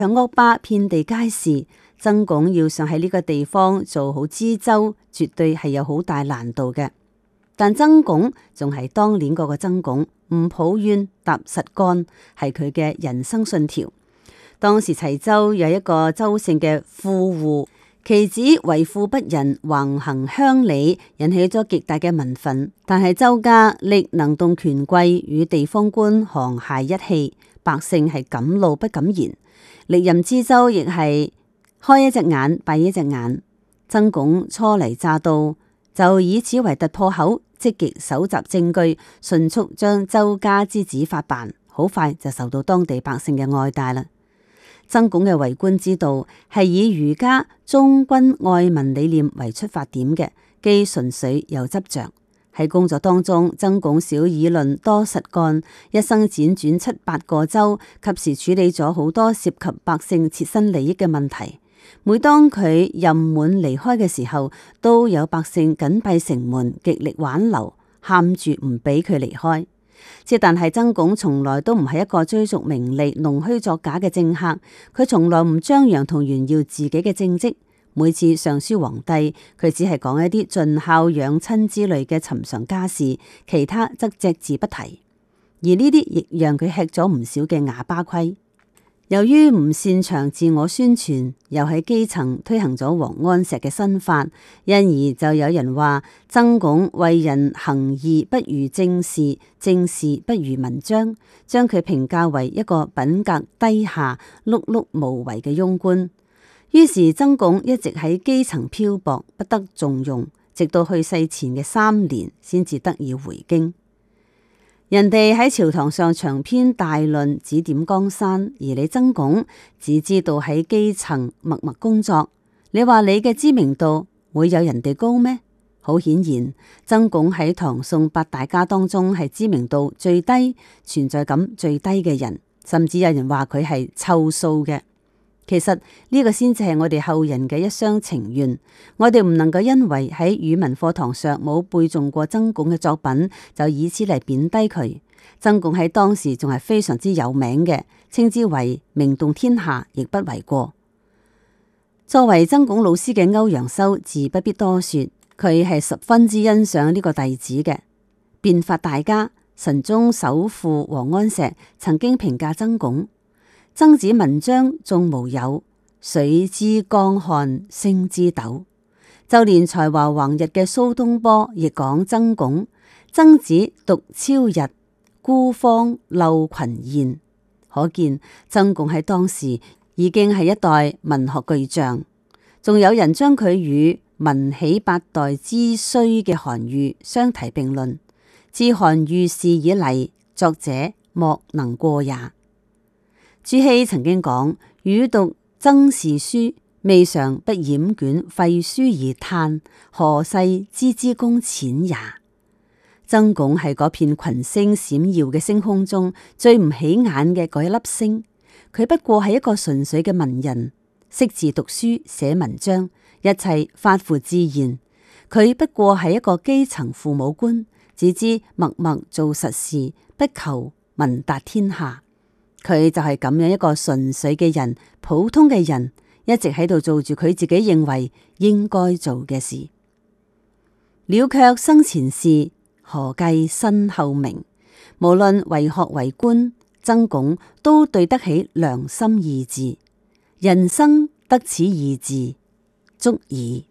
惡霸遍地皆是，曾鞏要想喺呢個地方做好知州，絕對係有好大難度嘅。但曾鞏仲係當年嗰個曾鞏，唔抱怨，踏實幹，係佢嘅人生信條。當時齊州有一個周姓嘅富戶，其子為富不仁，橫行鄉里，引起咗極大嘅民憤。但係周家力能動權貴與地方官沆瀣一氣，百姓係敢怒不敢言。歷任知州亦係開一隻眼閉一隻眼。曾鞏初嚟乍到，就以此為突破口，積極搜集證據，迅速將周家之子法辦，好快就受到當地百姓嘅愛戴啦。曾鞏嘅為官之道係以儒家忠君愛民理念為出發點嘅，既純粹又執着。喺工作當中，曾鞏少議論，多實幹，一生輾轉7-8個州，及時處理咗好多涉及百姓切身利益嘅問題。每當佢任滿離開嘅時候，都有百姓緊閉城門，極力挽留，喊住唔俾佢離開。但係曾鞏從來都唔係一個追逐名利、弄虛作假嘅政客，佢從來唔張揚同炫耀自己嘅政績。每次上書皇帝，佢只係講一啲盡孝養親之類嘅尋常家事，其他則隻字不提。而呢啲亦讓佢吃咗唔少嘅啞巴虧。由於唔擅長自我宣傳，又喺基層推行咗王安石嘅新法，因而就有人話曾鞏為人行義不如政事，政事不如文章，將佢評價為一個品格低下、碌碌無為嘅庸官。於是曾鞏一直喺基層漂泊，不得重用，直到去世前嘅3年，先至得以回京。人哋喺朝堂上長篇大論指點江山，而你曾鞏只知道喺基層默默工作。你話你嘅知名度會有人哋高咩？好顯然，曾鞏喺唐宋8大家當中係知名度最低、存在感最低嘅人，甚至有人話佢係湊數嘅。其實呢個先至係我哋後人嘅一廂情願，我哋唔能夠因為喺語文課堂上冇背誦過曾鞏嘅作品，就以此嚟貶低佢。曾鞏喺當時仲係非常之有名嘅，稱之為名動天下，亦不為過。作為曾鞏老師嘅歐陽修自不必多說，佢係十分之欣賞呢個弟子嘅。變法大家、神宗首輔王安石曾經評價曾鞏：曾子文章眾無有，水之江漢星之斗。就連才華橫溢嘅蘇東坡亦講曾鞏：曾子獨超逸，孤芳漏群燕。可見曾鞏喺當時已經係一代文學巨匠。仲有人將佢與文起8代之衰嘅韓愈相提並論，自韓愈時以嚟，作者莫能過也。朱熹曾經講：汝讀曾氏書，未嘗不掩卷廢書而嘆，何世之功淺也。曾鞏係嗰片群星閃耀嘅星空中最唔起眼嘅嗰一粒星，佢不過係一個純粹嘅文人，識字讀書寫文章，一切發乎自然。佢不過係一個基層父母官，只知默默做實事，不求聞達天下。佢就係咁樣一個純粹嘅人，普通嘅人，一直喺度做住佢自己認為應該做嘅事。了卻生前事，何計身後名？無論為學為官，曾鞏都對得起良心二字。人生得此二字，足矣。